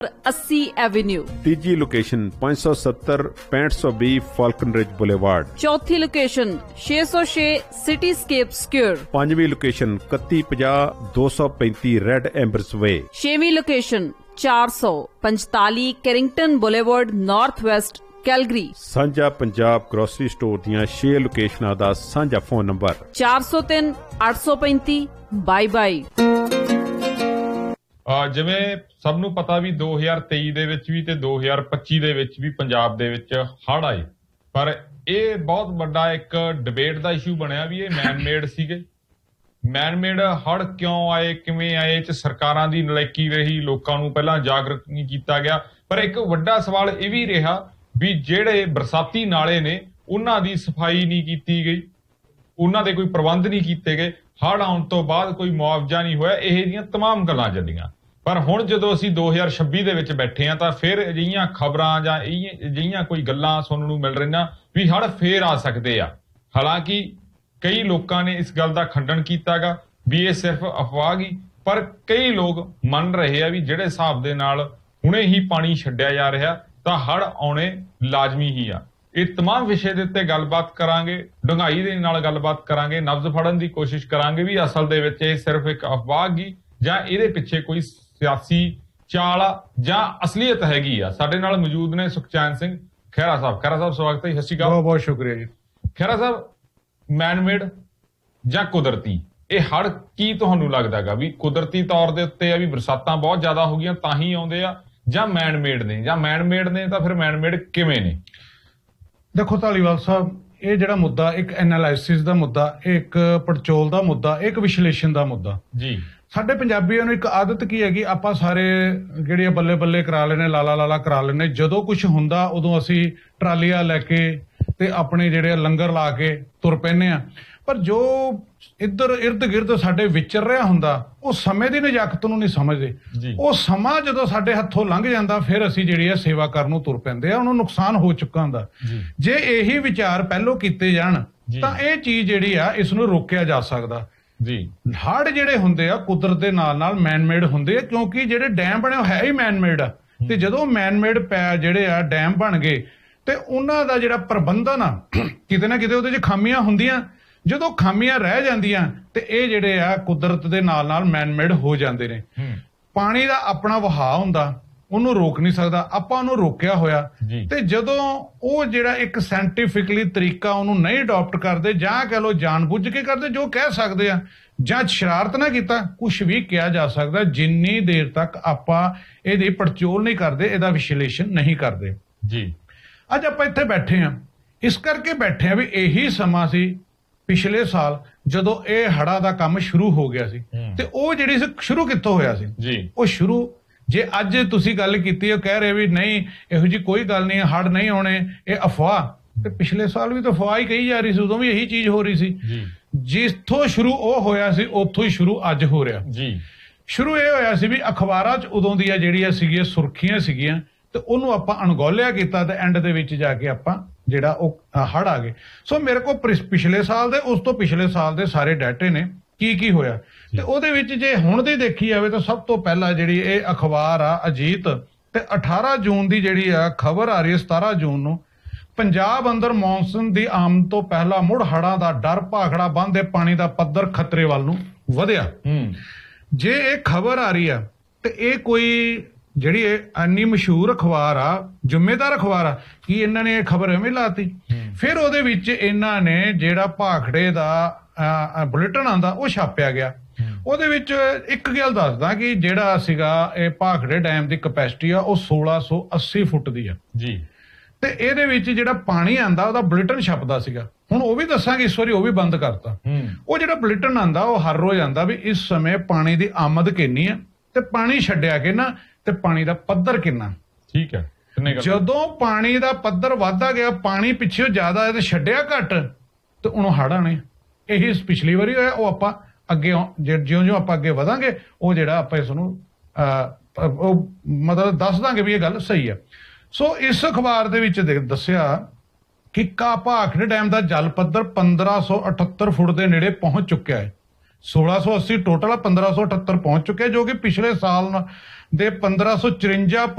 80 Avenue. तीजी location 570 6520 falcon ridge boulevard. चौथी location 606 cityscape square. पांचवी location 3150 235 red एम्बर्स वे। छेवीं location 445 Carrington boulevard north west Calgary. सांझा Punjab grocery store दियां 6 लोकेशनां दा सांझा फोन नंबर 403 835 22। ਜਿਵੇਂ ਸਭ ਨੂੰ ਪਤਾ ਵੀ 2023 ਦੇ ਵਿੱਚ ਵੀ ਤੇ 2025 ਦੇ ਵਿੱਚ ਵੀ ਪੰਜਾਬ ਦੇ ਵਿੱਚ ਹੜ੍ਹ ਆਏ, ਪਰ ਇਹ ਬਹੁਤ ਵੱਡਾ ਇੱਕ ਡਿਬੇਟ ਦਾ ਇਸ਼ੂ ਬਣਿਆ ਵੀ ਇਹ ਮੈਨ ਮੇਡ ਸੀਗੇ। ਮੈਨ ਮੇਡ ਹੜ੍ਹ ਕਿਉਂ ਆਏ, ਕਿਵੇਂ ਆਏ, ਇਹ 'ਚ ਸਰਕਾਰਾਂ ਦੀ ਨਲਾਇਕੀ ਰਹੀ, ਲੋਕਾਂ ਨੂੰ ਪਹਿਲਾਂ ਜਾਗਰੂਕ ਨਹੀਂ ਕੀਤਾ ਗਿਆ। ਪਰ ਇੱਕ ਵੱਡਾ ਸਵਾਲ ਇਹ ਵੀ ਰਿਹਾ ਵੀ ਜਿਹੜੇ ਬਰਸਾਤੀ ਨਾਲੇ ਨੇ ਉਹਨਾਂ ਦੀ ਸਫਾਈ ਨਹੀਂ ਕੀਤੀ ਗਈ, ਉਹਨਾਂ ਦੇ ਕੋਈ ਪ੍ਰਬੰਧ ਨਹੀਂ ਕੀਤੇ ਗਏ, ਹੜ੍ਹ ਆਉਣ ਤੋਂ ਬਾਅਦ ਕੋਈ ਮੁਆਵਜ਼ਾ ਨਹੀਂ ਹੋਇਆ। ਇਹ ਜਿਹੀਆਂ ਤਮਾਮ ਗੱਲਾਂ ਚੱਲੀਆਂ। ਪਰ ਹੁਣ ਜਦੋਂ ਅਸੀਂ 2026 ਦੇ ਵਿੱਚ ਬੈਠੇ ਹਾਂ ਤਾਂ ਫਿਰ ਅਜਿਹੀਆਂ ਖਬਰਾਂ ਜਾਂ ਅਜਿਹੀਆਂ ਕੋਈ ਗੱਲਾਂ ਸੁਣਨ ਨੂੰ ਮਿਲ ਰਹੀਆਂ ਵੀ ਹੜ੍ਹ ਫੇਰ ਆ ਸਕਦੇ ਆ। ਹਾਲਾਂਕਿ ਕਈ ਲੋਕਾਂ ਨੇ ਇਸ ਗੱਲ ਦਾ ਖੰਡਨ ਕੀਤਾਗਾ ਵੀ ਇਹ ਸਿਰਫ ਅਫਵਾਹ ਹੀ, ਪਰ ਕਈ ਲੋਕ ਮੰਨ ਰਹੇ ਆ ਵੀ ਜਿਹੜੇ ਹਿਸਾਬ ਦੇ ਨਾਲ ਹੁਣੇ ਹੀ ਪਾਣੀ ਛੱਡਿਆ ਜਾ ਰਿਹਾ ਤਾਂ ਹੜ੍ਹ ਆਉਣੇ ਲਾਜ਼ਮੀ ਹੀ ਆ। ਇਹ तमाम ਵਿਸ਼ੇ ਦੇ ਉੱਤੇ ਗੱਲਬਾਤ ਕਰਾਂਗੇ, ਡੂੰਘਾਈ ਦੇ ਨਾਲ ਗੱਲਬਾਤ ਕਰਾਂਗੇ, ਨਬਜ਼ ਫੜਨ ਦੀ ਕੋਸ਼ਿਸ਼ ਕਰਾਂਗੇ ਵੀ ਅਸਲ ਦੇ ਵਿੱਚ ਇਹ ਸਿਰਫ ਇੱਕ ਅਫਵਾਹ ਹੀ ਜਾਂ ਇਹਦੇ ਪਿੱਛੇ ਕੋਈ ਸਿਆਸੀ ਚਾਲ ਜਾਂ ਅਸਲੀਅਤ ਹੈਗੀ ਆ। ਸਾਡੇ ਨਾਲ ਮੌਜੂਦ ਨੇ ਸੁਖਚੈਨ ਸਿੰਘ ਖਹਿਰਾ ਸਾਹਿਬ। ਖਹਿਰਾ ਸਾਹਿਬ ਸਵਾਗਤ ਹੈ, ਸਤਿ ਸ਼੍ਰੀ ਅਕਾਲ। ਬਹੁਤ ਬਹੁਤ ਸ਼ੁਕਰੀਆ ਜੀ। ਖਹਿਰਾ ਸਾਹਿਬ, ਮੈਨਮੇਡ ਜਾਂ ਕੁਦਰਤੀ ਇਹ ਹੜ੍ਹ ਕੀ ਤੁਹਾਨੂੰ ਲੱਗਦਾਗਾ ਵੀ ਕੁਦਰਤੀ ਤੌਰ ਦੇ ਉੱਤੇ ਆ ਵੀ ਬਰਸਾਤਾਂ ਬਹੁਤ ਜ਼ਿਆਦਾ ਹੋ ਗਈਆਂ ਤਾਂ ਹੀ ਆਉਂਦੇ ਆ, ਜਾਂ ਮੈਨਮੇਡ ਨੇ, ਜਾਂ ਮੈਨਮੇਡ ਨੇ ਤਾਂ ਫਿਰ ਮੈਨਮੇਡ ਕਿਵੇਂ ਨੇ? ਦੇਖੋ ਧਾਲੀਵਾਲ ਸਾਹਿਬ, ਇਹ ਜਿਹੜਾ ਮੁੱਦਾ ਇੱਕ ਐਨਾਲਿਸਿਸ ਦਾ ਮੁੱਦਾ, ਇੱਕ ਪੜਚੋਲ ਦਾ ਮੁੱਦਾ, ਇੱਕ ਵਿਸ਼ਲੇਸ਼ਣ ਦਾ ਮੁੱਦਾ ਜੀ। ਸਾਡੇ ਪੰਜਾਬੀਆਂ ਨੂੰ ਇੱਕ ਆਦਤ ਕੀ ਹੈਗੀ, ਆਪਾਂ ਸਾਰੇ ਜਿਹੜੇ ਬੱਲੇ ਬੱਲੇ ਕਰਾ ਲੈਨੇ, ਲਾਲਾ ਲਾਲਾ ਕਰਾ ਲੈਨੇ। ਜਦੋਂ ਕੁਝ ਹੁੰਦਾ ਉਦੋਂ ਅਸੀਂ ਟਰਾਲੀਆਂ ਲੈ ਕੇ ਤੇ ਆਪਣੇ ਜਿਹੜੇ ਲੰਗਰ ਲਾ ਕੇ ਤੁਰ ਪੈਨੇ ਆ। ਪਰ ਜੋ ਇੱਧਰ ਇਰਦ ਗਿਰਦ ਸਾਡੇ ਵਿਚਰ ਰਿਹਾ ਹੁੰਦਾ ਉਹ ਸਮੇਂ ਦੀ ਨਜਾਕਤ ਨੂੰ ਨਹੀਂ ਸਮਝਦੇ। ਉਹ ਸਮਾਂ ਜਦੋਂ ਸਾਡੇ ਹੱਥੋਂ ਲੰਘ ਜਾਂਦਾ ਫਿਰ ਅਸੀਂ ਜਿਹੜੀ ਆ ਸੇਵਾ ਕਰਨ ਨੂੰ ਤੁਰ ਪੈਂਦੇ ਆ, ਉਹਨੂੰ ਨੁਕਸਾਨ ਹੋ ਚੁੱਕਾ ਹੁੰਦਾ। ਜੇ ਇਹੀ ਵਿਚਾਰ ਪਹਿਲੋਂ ਕੀਤੇ ਜਾਣ ਤਾਂ ਇਹ ਚੀਜ਼ ਜਿਹੜੀ ਆ ਇਸ ਨੂੰ ਰੋਕਿਆ ਜਾ ਸਕਦਾ ਜੀ। ਹੜ੍ਹ ਜਿਹੜੇ ਹੁੰਦੇ ਆ ਕੁਦਰਤ ਦੇ ਨਾਲ ਨਾਲ ਮੈਨਮੇਡ ਹੁੰਦੇ ਆ, ਕਿਉਂਕਿ ਜਿਹੜੇ ਡੈਮ ਬਣੇ ਹੈ ਹੀ ਮੈਨਮੇਡ ਆ। ਤੇ ਜਦੋਂ ਮੈਨਮੇਡ ਜਿਹੜੇ ਆ ਡੈਮ ਬਣ ਗਏ ਤੇ ਉਹਨਾਂ ਦਾ ਜਿਹੜਾ ਪ੍ਰਬੰਧਨ ਆ ਕਿਤੇ ਨਾ ਕਿਤੇ ਉਹਦੇ 'ਚ ਖਾਮੀਆਂ ਹੁੰਦੀਆਂ। ਜਦੋਂ ਖਾਮੀਆਂ ਰਹਿ ਜਾਂਦੀਆਂ ਤੇ ਇਹ ਜਿਹੜੇ ਆ ਕੁਦਰਤ ਦੇ ਨਾਲ ਨਾਲ ਮੈਨਮੇਡ ਹੋ ਜਾਂਦੇ ਨੇ। ਪਾਣੀ ਦਾ ਆਪਣਾ ਵਹਾਅ ਹੁੰਦਾ, ਉਹਨੂੰ ਰੋਕ ਨਹੀਂ ਸਕਦਾ, ਆਪਾਂ ਉਹਨੂੰ ਰੋਕਿਆ ਹੋਇਆ। ਤੇ ਜਦੋਂ ਉਹ ਜਿਹੜਾ ਇੱਕ ਸਾਇੰਟੀਫਿਕਲੀ ਤਰੀਕਾ ਉਹਨੂੰ ਨਹੀਂ ਅਡਾਪਟ ਕਰਦੇ, ਜਾਂ ਕਹਿ ਲਓ ਜਾਣਬੁੱਝ ਕੇ ਕਰਦੇ, ਜੋ ਕਹਿ ਸਕਦੇ ਆ, ਜਾਂ ਸ਼ਰਾਰਤ ਨਾ ਕੀਤਾ, ਕੁਝ ਵੀ ਕਿਹਾ ਜਾ ਸਕਦਾ ਜਿੰਨੀ ਦੇਰ ਤੱਕ ਆਪਾਂ ਇਹਦੀ ਪੜਚੋਲ ਨਹੀਂ ਕਰਦੇ, ਇਹਦਾ ਵਿਸ਼ਲੇਸ਼ਣ ਨਹੀਂ ਕਰਦੇ ਜੀ। ਅੱਜ ਆਪਾਂ ਇੱਥੇ ਬੈਠੇ ਆ, ਇਸ ਕਰਕੇ ਬੈਠੇ ਆ ਵੀ ਇਹੀ ਸਮਾਂ ਸੀ ਪਿਛਲੇ ਸਾਲ ਜਦੋਂ ਇਹ ਹੜ੍ਹਾਂ ਦਾ ਕੰਮ ਸ਼ੁਰੂ ਹੋ ਗਿਆ ਸੀ। ਤੇ ਉਹ ਜਿਹੜੀ ਸ਼ੁਰੂ ਕਿੱਥੋਂ ਹੋਇਆ ਸੀ ਜੀ? ਉਹ ਸ਼ੁਰੂ, ਜੇ ਅੱਜ ਤੁਸੀਂ ਗੱਲ ਕੀਤੀ, ਉਹ ਕਹਿ ਰਹੇ ਵੀ ਨਹੀਂ ਇਹੋ ਜੀ ਕੋਈ ਗੱਲ ਨਹੀਂ, ਹੜ੍ਹ ਨਹੀਂ ਆਉਣੇ, ਇਹ ਅਫਵਾਹ, ਤੇ ਪਿਛਲੇ ਸਾਲ ਵੀ ਤਾਂ ਅਫਵਾਹ ਹੀ ਕਹੀ ਜਾ ਰਹੀ ਸੀ, ਉਦੋਂ ਵੀ ਇਹੀ ਚੀਜ਼ ਹੋ ਰਹੀ ਸੀ। ਜਿੱਥੋਂ ਸ਼ੁਰੂ ਉਹ ਹੋਇਆ ਸੀ ਉੱਥੋਂ ਹੀ ਸ਼ੁਰੂ ਅੱਜ ਹੋ ਰਿਹਾ ਜੀ। ਸ਼ੁਰੂ ਇਹ ਹੋਇਆ ਸੀ ਵੀ ਅਖਬਾਰਾਂ 'ਚ ਉਦੋਂ ਦੀਆਂ ਜਿਹੜੀਆਂ ਸੀਗੀਆਂ ਸੁਰਖੀਆਂ ਸੀਗੀਆਂ ਤੇ ਉਹਨੂੰ ਆਪਾਂ ਅਣਗੌਲਿਆ ਕੀਤਾ ਤੇ ਐਂਡ ਦੇ ਵਿੱਚ ਜਾ ਕੇ ਆਪਾਂ ਜਿਹੜਾ ਉਹ ਹੜ੍ਹ ਆ ਗਏ। ਸੋ ਮੇਰੇ ਕੋਲ ਪਿਛਲੇ ਸਾਲ ਦੇ, ਉਸ ਤੋਂ ਪਿਛਲੇ ਸਾਲ ਦੇ ਸਾਰੇ ਡਾਟੇ ਨੇ ਕੀ ਹੋਇਆ। ਤੇ ਉਹਦੇ ਵਿੱਚ ਜੇ ਹੁਣ ਦੀ ਦੇਖੀ ਜਾਵੇ ਤਾਂ ਸਭ ਤੋਂ ਪਹਿਲਾਂ ਜਿਹੜੀ ਇਹ ਅਖਬਾਰ ਆ ਅਜੀਤ, ਤੇ 18 ਜੂਨ ਦੀ ਜਿਹੜੀ ਆ ਖਬਰ ਆ ਰਹੀ ਹੈ, 17 ਜੂਨ ਨੂੰ, ਪੰਜਾਬ ਅੰਦਰ ਮੌਨਸੂਨ ਦੀ ਆਮਦ ਤੋਂ ਪਹਿਲਾਂ ਮੁੜ ਹੜ੍ਹਾਂ ਦਾ ਡਰ, ਭਾਖੜਾ ਬੰਨ੍ਹ ਦੇ ਪਾਣੀ ਦਾ ਪੱਧਰ ਖਤਰੇ ਵੱਲ ਨੂੰ ਵਧਿਆ। ਜੇ ਇਹ ਖਬਰ ਆ ਰਹੀ ਆ ਤੇ ਇਹ ਕੋਈ ਜਿਹੜੀ ਇੰਨੀ ਮਸ਼ਹੂਰ ਅਖਬਾਰ ਆ, ਜ਼ਿੰਮੇਦਾਰ ਅਖਬਾਰ ਆ, ਕੀ ਇਹਨਾਂ ਨੇ ਇਹ ਖਬਰ ਐਵੇਂ ਲਾਤੀ? ਫਿਰ ਉਹਦੇ ਵਿੱਚ ਇਹਨਾਂ ਨੇ ਜਿਹੜਾ ਭਾਖੜੇ ਦਾ ਬੁਲੇਟਿਨ ਆਂਦਾ ਉਹ ਛਾਪਿਆ ਗਿਆ। ਉਹਦੇ ਵਿੱਚ ਇੱਕ ਗੱਲ ਦੱਸਦਾ ਕਿ ਜਿਹੜਾ ਸੀਗਾ ਇਹ ਭਾਖੜੇ ਡੈਮ ਦੀ ਕਪੈਸਿਟੀ ਆ ਉਹ 1680 ਫੁੱਟ ਦੀ ਆ ਜੀ। ਤੇ ਇਹਦੇ ਵਿੱਚ ਜਿਹੜਾ ਪਾਣੀ ਆਂਦਾ ਉਹਦਾ ਬੁਲੇਟਿਨ ਛਪਦਾ ਸੀਗਾ। ਹੁਣ ਉਹ ਵੀ ਦੱਸਾਂਗੇ, ਇਸ ਵਾਰੀ ਉਹ ਵੀ ਬੰਦ ਕਰਤਾ। ਉਹ ਜਿਹੜਾ ਬੁਲੇਟਿਨ ਆਂਦਾ ਉਹ ਹਰ ਰੋਜ਼ ਆਂਦਾ ਵੀ ਇਸ ਸਮੇਂ ਪਾਣੀ ਦੀ ਆਮਦ ਕਿੰਨੀ ਆ ਤੇ ਪਾਣੀ ਛੱਡਿਆ ਕਿੰਨਾ ਤੇ ਪਾਣੀ ਦਾ ਪੱਧਰ ਕਿੰਨਾ। ਠੀਕ ਹੈ। ਜਦੋਂ ਪਾਣੀ ਦਾ ਪੱਧਰ ਵੱਧਦਾ ਗਿਆ, ਪਾਣੀ ਪਿੱਛੇ ਜ਼ਿਆਦਾ ਹੈ ਤੇ ਛੱਡਿਆ ਘੱਟ, ਤੇ ਉਹਨੂੰ ਹੜ੍ਹ ਆਣੇ। ਇਹੀ ਪਿਛਲੀ ਵਾਰੀ ਹੋਇਆ। ਉਹ ਆਪਾਂ ਅੱਗੇ ਜਿਉਂ ਆਪਾਂ ਅੱਗੇ ਵਧਾਂਗੇ ਉਹ ਜਿਹੜਾ ਆਪਾਂ ਇਸ ਨੂੰ ਉਹ ਮਤਲਬ ਦੱਸ ਦਾਂਗੇ ਵੀ ਇਹ ਗੱਲ ਸਹੀ ਆ। ਸੋ ਇਸ ਅਖਬਾਰ ਦੇ ਵਿੱਚ ਦੱਸਿਆ ਕਿ ਭਾਖੜੇ ਡੈਮ ਦਾ ਜਲ ਪੱਧਰ 1578 ਫੁੱਟ ਦੇ ਨੇੜੇ ਪਹੁੰਚ ਚੁੱਕਿਆ ਹੈ। 1680 ਟੋਟਲ 1578 ਪਹੁੰਚ ਚੁੱਕੇ, ਜੋ ਕਿ ਪਿਛਲੇ ਸਾਲ ਦੇ 1554